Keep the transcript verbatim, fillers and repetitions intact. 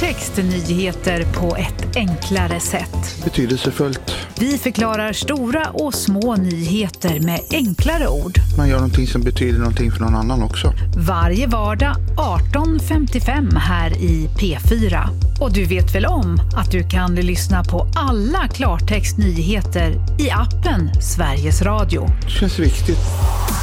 klartext nyheter på ett enklare sätt. Betydelsefullt. Vi förklarar stora och små nyheter med enklare ord. Man gör någonting som betyder någonting för någon annan också. Varje vardag arton femtiofem här i P fyra. Och du vet väl om att du kan lyssna på alla klartext nyheter i appen Sveriges Radio. Det känns viktigt.